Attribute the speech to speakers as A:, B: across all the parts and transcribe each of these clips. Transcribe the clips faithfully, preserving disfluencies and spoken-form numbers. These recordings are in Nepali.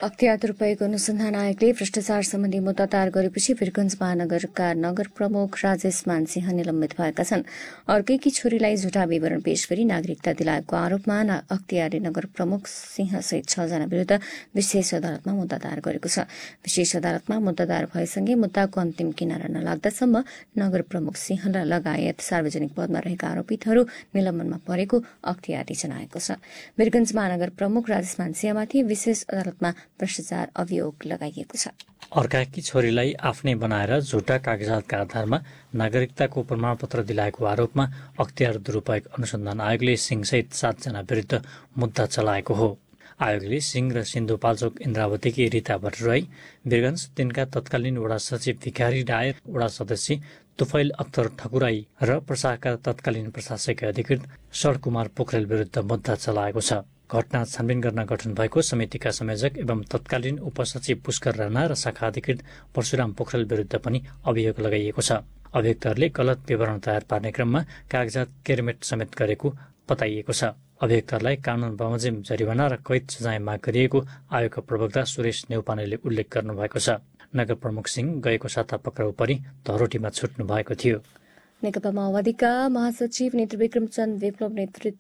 A: अख्तियार दुरूपयोग अनुसन्धान आयोगले भ्रष्टाचार सम्बन्धी मुद्दा दायर गरेपछि वीरगंज महानगरका नगर प्रमुख राजेश मानसिंह निलम्बित भएका छन्। अर्कैकी छोरीलाई झुटा विवरण पेश गरी नागरिकता दिलाएको आरोपमा अख्तियारी नगर प्रमुख सिंहसहित छजना विरूद्ध विशेष अदालतमा मुद्दा दायर गरेको छ। विशेष अदालतमा मुद्दा दायर भएसँगै मुद्दाको अन्तिम किनारा नलाग्दासम्म नगर प्रमुख सिंह लगायत सार्वजनिक पदमा रहेका आरोपितहरू निलम्बनमा परेको अख्तियारले जनाएको छ। वीरगंज महानगर प्रमुख राजेश मानसिंहमाथि विशेष अदालतमा भ्रष्टाचार अभियोग लगाइएको छ।
B: अर्काकी छोरीलाई आफ्नै बनाएर झुटा कागजातका आधारमा नागरिकताको प्रमाणपत्र दिलाएको आरोपमा अख्तियार दुरूपयोग अनुसन्धान आयोगले सिंहसहित सातजना विरुद्ध मुद्दा चलाएको हो। आयोगले सिंह र सिन्धुपाल्चोक इन्द्रावतीकी रीता भट्टराई, वीरगंज तिनका तत्कालीन वडा सचिव भिखारी राय, वडा सदस्य तुफैल अख्तर ठकुराई र प्रशाखका तत्कालीन प्रशासकीय अधिकृत शरकुमार पोखरेल विरुद्ध मुद्दा चलाएको छ। घटना छानबिन गर्न गठन भएको समितिका संयोजक एवं तत्कालीन उपसचिव पुष्कर राणा र शाखा अधिकृत परशुराम पोखरेल विरुद्ध पनि अभियोग लगाइएको छ। अभियुक्तहरूले गलत विवरण तयार पार्ने क्रममा कागजात केरमेट समेत गरेको बताइएको छ। अभियुक्तहरूलाई कानून बमोजिम जरिवाना र कैद सजाय माग गरिएको आयोगका प्रवक्ता सुरेश नेउपानेले उल्लेख गर्नुभएको छ। नगर प्रमुख सिंह गएको साता पक्राउ परि धरोटीमा छुट्नु भएको थियो।
A: नेकपा माओवादीका महासचिव नेत्र विक्रमचन्द विप्लव नेतृत्व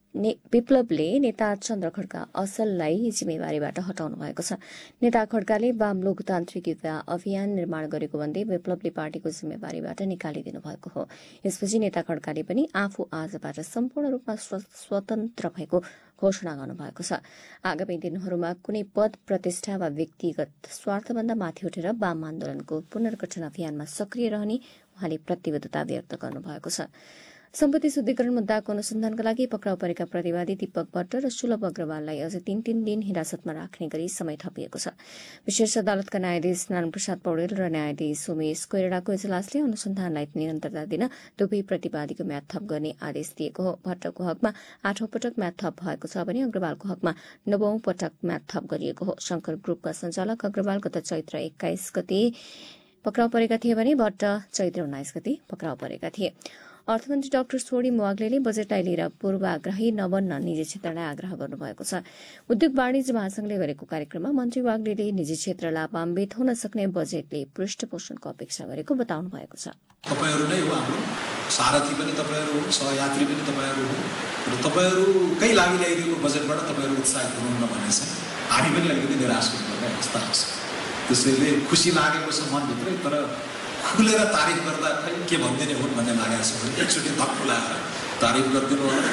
A: विप्लवले नेता चन्द्र खड्का असललाई जिम्मेवारीबाट हटाउनु भएको छ। नेता खड्काले वाम लोकतान्त्रिक युवा अभियान निर्माण गरेको भन्दै विप्लवले पार्टीको जिम्मेवारीबाट निकालिदिनु भएको हो। यसपछि नेता खड्काले पनि आफू आजबाट सम्पूर्ण रूपमा स्वतन्त्र भएको घोषणा गर्नुभएको छ। आगामी दिनहरूमा कुनै पद प्रतिष्ठा वा व्यक्तिगत स्वार्थभन्दा माथि उठेर वाम आन्दोलनको पुनर्गठन अभियानमा सक्रिय रहने उहाँले प्रतिबद्धता व्यक्त गर्नुभएको छ। सम्पत्ति शुद्धिकरण मुद्दाको अनुसन्धानका लागि पक्राउ परेका प्रतिवादी दीपक भट्ट र सुलभ अग्रवाललाई अझै तीन तीन दिन हिरासतमा राख्ने गरी समय थपिएको छ। विशेष अदालतका न्यायाधीश नारायण प्रसाद पौडेल र न्यायाधीश उमेश कोइरालाको इजलासले अनुसन्धानलाई निरन्तरता दिन दुवै प्रतिवादीको म्याद थप गर्ने आदेश दिएको हो। भट्टको हकमा आठौं पटक म्याद थप भएको छ भने अग्रवालको हकमा नवौं पटक म्याद थप गरिएको हो। शंकर ग्रुपका संचालक अग्रवाल गत चैत्र एक्काइस गते पक्राउ परेका थिए भने भट्ट चैत्र उन्नाइस गते पक्राउ परेका थिए। अर्थमन्त्री डाक्टर सोडी वाग्लेले बजेटलाई लिएर पूर्वाग्रही नबन्न निजी क्षेत्रलाई आग्रह गर्नुभएको छ। उद्योग वाणिज्य महासंघले गरेको कार्यक्रममा मन्त्री वाग्लेले निजी क्षेत्र लाभान्वित हुन सक्ने बजेटले पृष्ठपोषणको अपेक्षा गरेको बताउनु भएको छ।
C: तपाईहरु नै हो हाम्रो सारथी पनि तपाईहरु हो, सहयात्री पनि तपाईहरु हो र तपाईहरुकै लागि ल्याइदिएको बजेटबाट तपाईहरु उत्साहित हुनुहुन्न भने चाहिँ हामी पनि अलिकति निराश हुनुपर्ने अवस्था आउँछ। त्यसैले खुसी लागेको छ मनभित्रै, तर खुलेर तारिफ गर्दा खै के भन्दिने हो भन्ने लागेको छ भने एकचोटि धक्क लगाएर तारिफ गरिदिनु होला।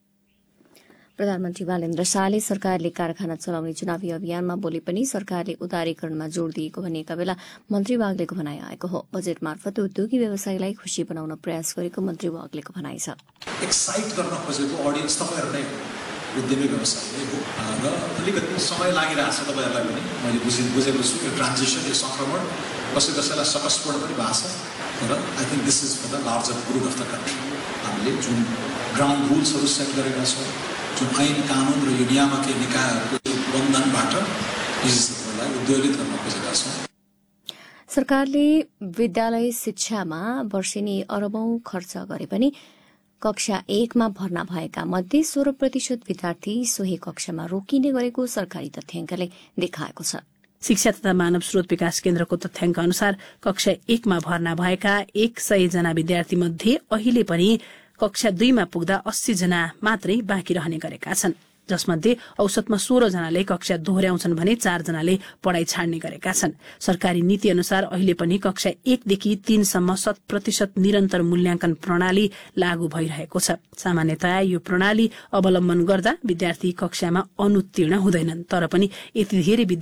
A: प्रधानमन्त्री बालेन्द्र शाहले सरकारले कारखाना चलाउने चुनावी अभियानमा बोले पनि सरकारले उदारीकरणमा जोड़ दिएको भनिएका बेला मन्त्री वाग्लेको भनाइ आएको हो। बजेट मार्फत उद्योगी व्यवसायीलाई खुशी बनाउन प्रयास गरेको मन्त्री वाग्लेको भनाइ छ।
C: एक्साइट गर्न खोजेको अडियन्स तपाईहरु नै हो, उद्यमी व्यवसायी हो र अलिकति समय लागिरहेछ तपाईहरुलाई पनि। मैले बुझेको छु यो ट्रान्जिसन, यो संक्रमण कसै कसैलाई सकसपट पनि भएको छ र I think this is for the larger good of the country. हामीले जुन ग्राउन्ड रुल्सहरू सेट गरेका छौँ, जुन ऐन कानुन र यो नियामकीय निकायहरूको बन्धनबाट निजीलाई उद्योगित गर्न खोजेका छौँ।
A: सरकारले विद्यालय शिक्षामा वर्षेनी अरबौं खर्च गरे पनि कक्षा एकमा भर्ना भएका मध्ये सोह्र प्रतिशत विद्यार्थी सोही कक्षामा रोकिने गरेको सरकारी तथ्याङ्कले देखाएको छ।
D: शिक्षा तथा मानव स्रोत विकास केन्द्रको तथ्याङ्क अनुसार कक्षा एकमा भर्ना भएका एक सय जना विद्यार्थी मध्ये अहिले पनि कक्षा दुईमा पुग्दा अस्सी जना मात्रै बाँकी रहने गरेका छन्, जसमध्ये औसतमा सोह्र जनाले कक्षा दोहोर्याउँछन् भने चार जनाले पढ़ाई छाड्ने गरेका छन्। सरकारी नीति अनुसार अहिले पनि कक्षा एकदेखि तीनसम्म शत प्रतिशत निरन्तर मूल्याङ्कन प्रणाली लागू भइरहेको छ। सामान्यतया यो प्रणाली अवलम्बन गर्दा विद्यार्थी कक्षामा अनुत्तीर्ण हुँदैनन्, तर पनि यति धेरै